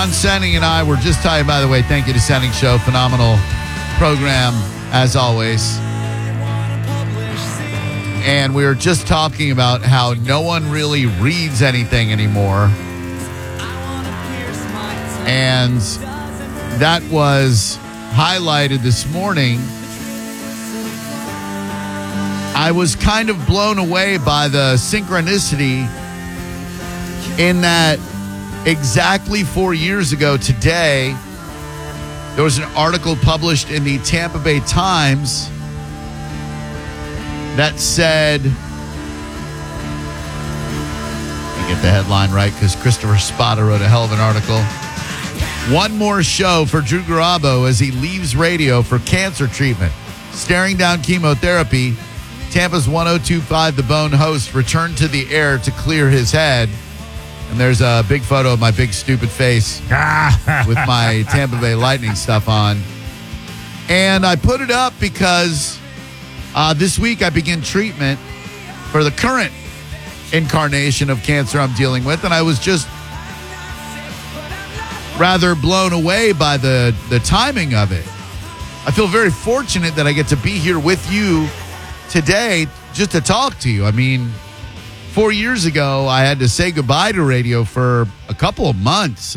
Senning and I were just talking, by the way, thank you to Senning Show. Phenomenal program, as always. And we were just talking about how no one really reads anything anymore. And that was highlighted this morning. I was kind of blown away by the synchronicity in that exactly 4 years ago today, there was an article published in the Tampa Bay Times that said, let me get the headline right because Christopher Spada wrote a hell of an article. One more show for Drew Garabo as he leaves radio for cancer treatment. Staring down chemotherapy, Tampa's 102.5 The Bone host returned to the air to clear his head. And there's a big photo of my big stupid face with my Tampa Bay Lightning stuff on. And I put it up because this week I begin treatment for the current incarnation of cancer I'm dealing with. And I was just rather blown away by the timing of it. I feel very fortunate that I get to be here with you today just to talk to you. I mean, 4 years ago, I had to say goodbye to radio for a couple of months.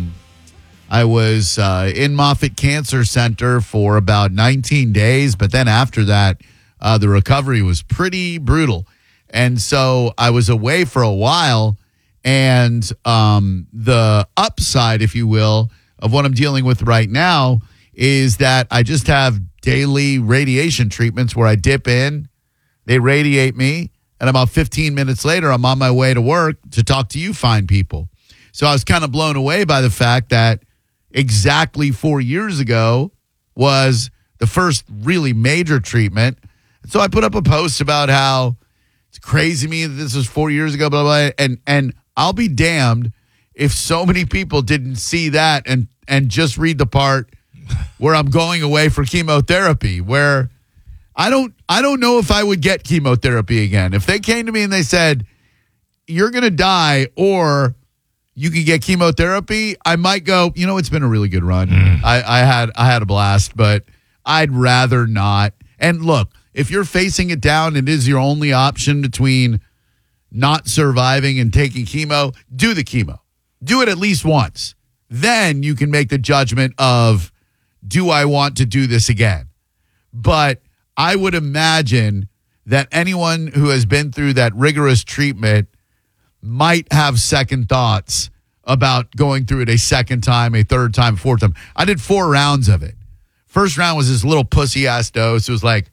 I was in Moffitt Cancer Center for about 19 days, but then after that, the recovery was pretty brutal. And so I was away for a while, and the upside, if you will, of what I'm dealing with right now is that I just have daily radiation treatments where I dip in, they radiate me, and about 15 minutes later, I'm on my way to work to talk to you fine people. So I was kind of blown away by the fact that exactly 4 years ago was the first really major treatment. So I put up a post about how it's crazy to me that this was 4 years ago, blah, blah, blah. And I'll be damned if so many people didn't see that and just read the part where I'm going away for chemotherapy, where I don't know if I would get chemotherapy again. If they came to me and they said, you're going to die or you can get chemotherapy, I might go, it's been a really good run. I had a blast, but I'd rather not. And look, if you're facing it down and it is your only option between not surviving and taking chemo, do the chemo. Do it at least once. Then you can make the judgment of, do I want to do this again? But I would imagine that anyone who has been through that rigorous treatment might have second thoughts about going through it a second time, a third time, fourth time. I did 4 rounds of it. First round was this little pussy-ass dose. It was like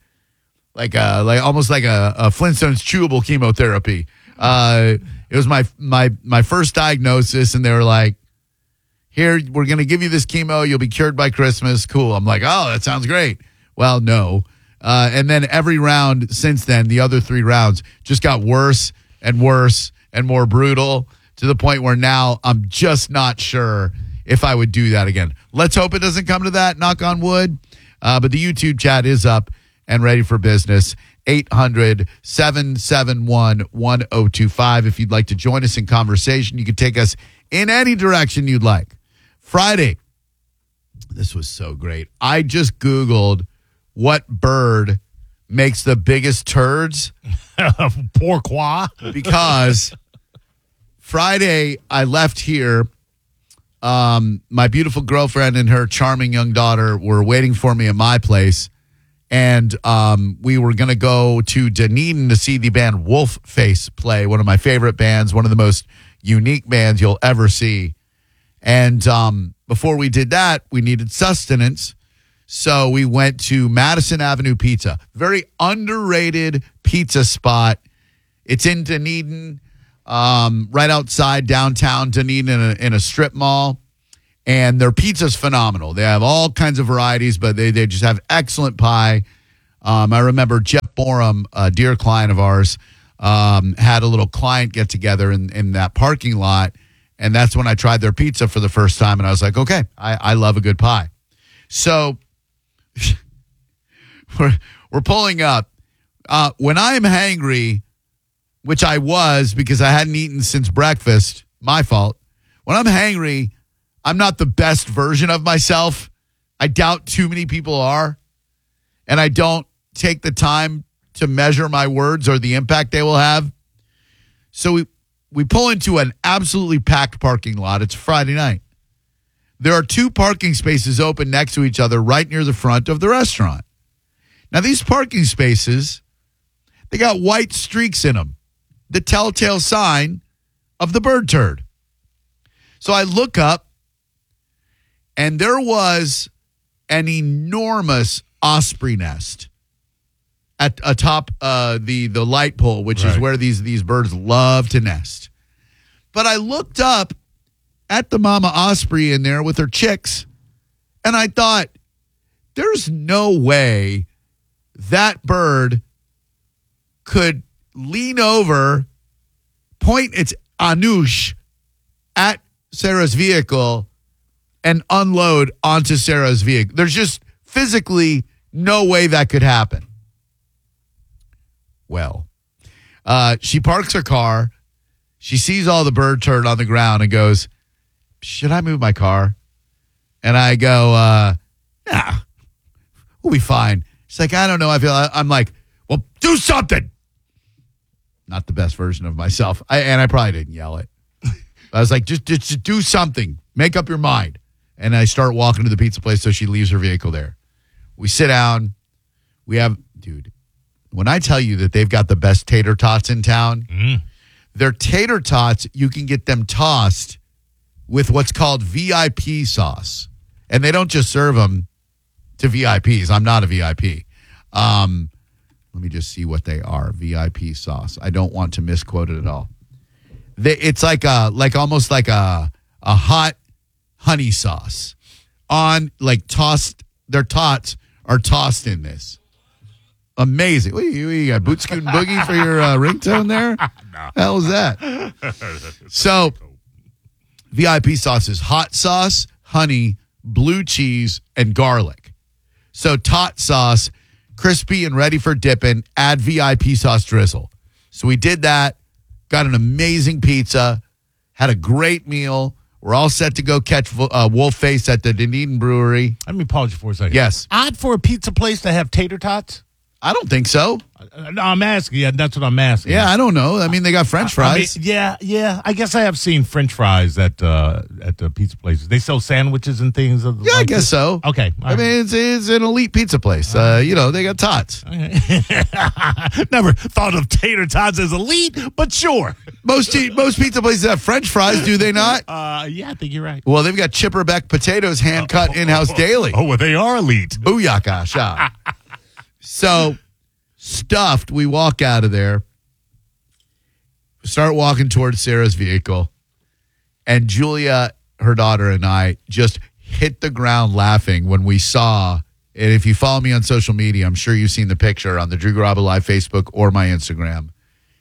almost like a Flintstones chewable chemotherapy. It was my first diagnosis, and they were like, here, we're going to give you this chemo. You'll be cured by Christmas. Cool. I'm like, oh, that sounds great. Well, no. And then every round since then, the other 3 rounds just got worse and worse and more brutal to the point where now I'm just not sure if I would do that again. Let's hope it doesn't come to that, knock on wood. But the YouTube chat is up and ready for business. 800-771-1025. If you'd like to join us in conversation, you can take us in any direction you'd like. Friday, this was so great. I just Googled what bird makes the biggest turds. Pourquoi? Because Friday, I left here. My beautiful girlfriend and her charming young daughter were waiting for me at my place. And we were going to go to Dunedin to see the band Wolfface play, one of my favorite bands, one of the most unique bands you'll ever see. And before we did that, we needed sustenance. So we went to Madison Avenue Pizza, very underrated pizza spot. It's in Dunedin, right outside downtown Dunedin in a strip mall. And their pizza's phenomenal. They have all kinds of varieties, but they just have excellent pie. I remember Jeff Borum, a dear client of ours, had a little client get together in that parking lot. And that's when I tried their pizza for the first time. And I was like, okay, I love a good pie. So we're pulling up. When I'm hangry, which I was because I hadn't eaten since breakfast, my fault. When I'm hangry, I'm not the best version of myself. I doubt too many people are. And I don't take the time to measure my words or the impact they will have. So we pull into an absolutely packed parking lot. It's Friday night. There are 2 parking spaces open next to each other right near the front of the restaurant. Now, these parking spaces, they got white streaks in them, the telltale sign of the bird turd. So I look up, and there was an enormous osprey nest at atop the light pole, which is where these birds love to nest. But I looked up at the mama osprey in there with her chicks, and I thought, there's no way that bird could lean over, point its anoush at Sarah's vehicle, and unload onto Sarah's vehicle. There's just physically no way that could happen. Well, she parks her car. She sees all the bird turd on the ground and goes, should I move my car? And I go, yeah, we'll be fine. She's like, I don't know. I'm like, well, do something. Not the best version of myself. And I probably didn't yell it. I was like, just do something. Make up your mind. And I start walking to the pizza place, so she leaves her vehicle there. We sit down. Dude, when I tell you that they've got the best tater tots in town, their tater tots, you can get them tossed with what's called VIP sauce. And they don't just serve them to VIPs. I'm not a VIP. Let me just see what they are. VIP sauce. I don't want to misquote it at all. It's almost like a hot honey sauce on tossed. Their tots are tossed in this. Amazing. What you got Boot Scootin' Boogie for your ringtone there? No. Hell is that? So VIP sauce is hot sauce, honey, blue cheese, and garlic. So tot sauce, crispy and ready for dipping, add VIP sauce drizzle. So we did that, got an amazing pizza, had a great meal. We're all set to go catch Wolf Face at the Dunedin Brewery. Let me pause you for a second. Yes. Odd for a pizza place to have tater tots? I don't think so. No, I'm asking. Yeah, that's what I'm asking. Yeah, I don't know. I mean, they got French fries. Yeah. I guess I have seen French fries at the pizza places. They sell sandwiches and things. Yeah, I guess so. Okay. I mean, it's an elite pizza place. They got tots. Okay. Never thought of tater tots as elite, but sure. Most pizza places have French fries, do they not? Yeah, I think you're right. Well, they've got chipperbeck potatoes hand-cut in-house daily. Oh, well, they are elite. Booyaka, sha. So, stuffed, we walk out of there, start walking towards Sarah's vehicle, and Julia, her daughter, and I just hit the ground laughing when we saw, and if you follow me on social media, I'm sure you've seen the picture on the Drew Garabo Live Facebook or my Instagram,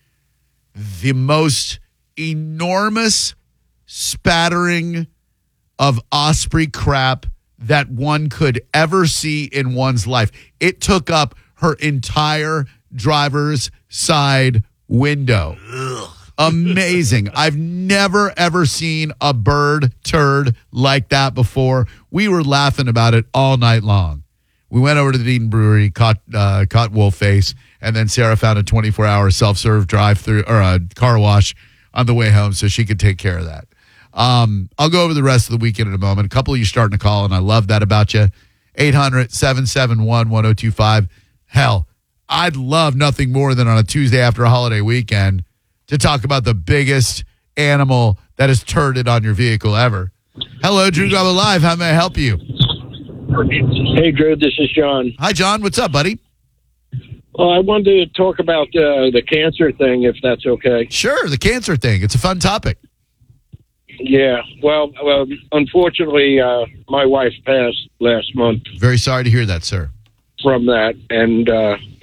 the most enormous spattering of osprey crap that one could ever see in one's life. It took up her entire driver's side window. Ugh. Amazing. I've never, ever seen a bird turd like that before. We were laughing about it all night long. We went over to the Dunedin Brewery, caught Wolf Face, and then Sarah found a 24-hour self-serve drive-through or a car wash on the way home so she could take care of that. I'll go over the rest of the weekend in a moment. A couple of you starting to call, and I love that about you. 800-771-1025. Hell, I'd love nothing more than on a Tuesday after a holiday weekend to talk about the biggest animal that has turded on your vehicle ever. Hello, Drew Garabo Live. How may I help you? Hey, Drew. This is John. Hi, John. What's up, buddy? Well, I wanted to talk about the cancer thing, if that's okay. Sure, the cancer thing. It's a fun topic. Yeah. Well, unfortunately, my wife passed last month. Very sorry to hear that, sir. From that, and